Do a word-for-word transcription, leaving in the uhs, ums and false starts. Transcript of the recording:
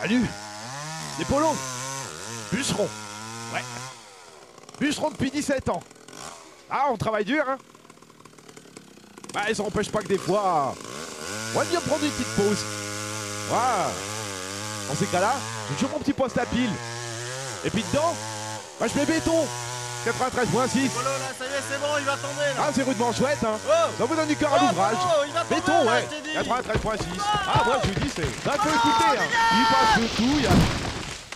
Salut. Les polos. Bûcheron. Ouais. Bûcheron depuis dix-sept ans. Ah, on travaille dur, hein. Bah, ça n'empêche pas que des fois, on va bien prendre une petite pause. Voilà. Dans ces cas-là, j'ai toujours mon petit poste à pile. Et puis dedans, bah, je mets béton. quatre-vingt-treize virgule six. Polo, là, ça y est, c'est bon, il va tomber là. Ah, c'est rudement chouette, hein. Oh. Ça vous donne du cœur à Oh, l'ouvrage. Polo, il va tomber, Béton, là, ouais. je t'ai dit. quatre-vingt-treize virgule six. Ah, moi, je vous dis, c'est. Bah, faut écouter, hein. Il passe le tout, il y a.